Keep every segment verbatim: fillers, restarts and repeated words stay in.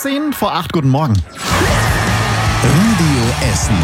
sechzehn vor acht, guten Morgen. Radio Essen.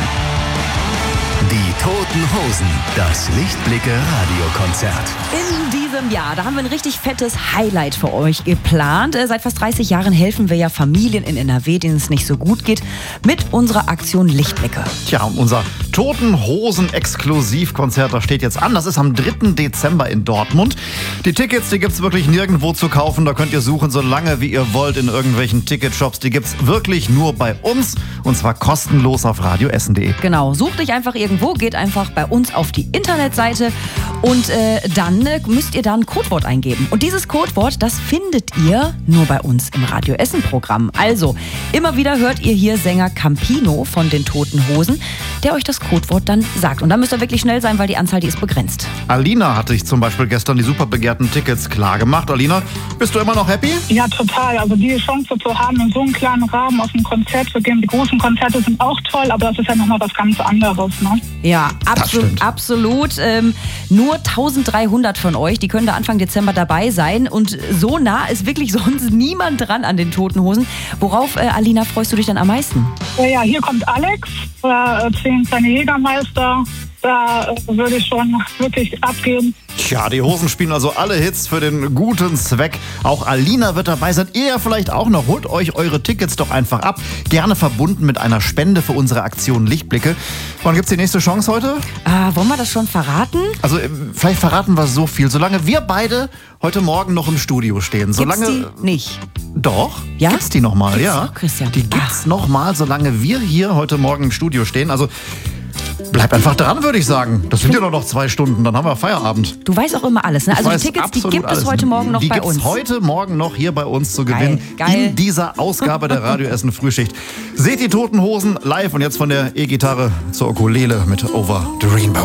Die Toten Hosen, das Lichtblicke-Radiokonzert. In diesem Jahr, da haben wir ein richtig fettes Highlight für euch geplant. Äh, Seit fast dreißig Jahren helfen wir ja Familien in N R W, denen es nicht so gut geht, mit unserer Aktion Lichtblicke. Tja, unser Toten Hosen Exklusivkonzert, das steht jetzt an. Das ist am dritten Dezember in Dortmund. Die Tickets, die gibt's wirklich nirgendwo zu kaufen. Da könnt ihr suchen, so lange wie ihr wollt, in irgendwelchen Ticketshops. Die gibt's wirklich nur bei uns. Und zwar kostenlos auf radioessen punkt de. Genau, sucht dich einfach irgendwo, geht einfach bei uns auf die Internetseite und äh, dann äh, müsst ihr da ein Codewort eingeben. Und dieses Codewort, das findet ihr nur bei uns im Radio Essen Programm. Also, immer wieder hört ihr hier Sänger Campino von den Toten Hosen, der euch das Codewort dann sagt. Und da müsst ihr wirklich schnell sein, weil die Anzahl, die ist begrenzt. Alina hat sich zum Beispiel gestern die super begehrten Tickets klar gemacht. Alina, bist du immer noch happy? Ja, total. Also die Chance zu haben, in so einem kleinen Rahmen auf ein Konzert zu gehen. Die großen Konzerte sind auch toll, aber das ist ja nochmal was ganz anderes, ne? Ja, absolut. stimmt. absolut. Ähm, nur eintausenddreihundert von euch, die können da Anfang Dezember dabei sein. Und so nah ist wirklich sonst niemand dran an den Toten Hosen. Worauf, äh, Alina, freust du dich dann am meisten? Ja, ja, hier kommt Alex, äh, zehn kleine Jägermeister. Da äh, würde ich schon wirklich abgehen. Tja, die Hosen spielen also alle Hits für den guten Zweck. Auch Alina wird dabei sein. Ihr ja vielleicht auch noch. Holt euch eure Tickets doch einfach ab. Gerne verbunden mit einer Spende für unsere Aktion Lichtblicke. Wann gibt's die nächste Chance heute? Äh, wollen wir das schon verraten? Also äh, vielleicht verraten wir so viel. Solange wir beide heute Morgen noch im Studio stehen. Solange Gibt's die nicht? Doch, Ja? gibt's die nochmal, Gibt's ja. noch, Christian? Die gibt's nochmal, solange wir hier heute Morgen im Studio stehen. Also bleibt einfach dran, würde ich sagen. Das sind ja nur noch zwei Stunden, dann haben wir Feierabend. Du weißt auch immer alles, ne? Also Ich die weiß Tickets, die absolut gibt es alles. heute Morgen noch die bei gibt's uns. heute Morgen noch hier bei uns zu gewinnen. Geil, geil. In dieser Ausgabe der Radio Essen Frühschicht. Seht die Toten Hosen live und jetzt von der E-Gitarre zur Ukulele mit Over the Rainbow.